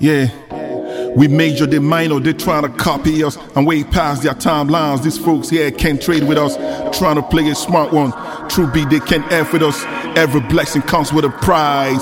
Yeah. We major, they minor, they trying to copy us and way past their timelines. These folks here can't trade with us, trying to play a smart one. True beat, they can't F with us. Every blessing comes with a prize.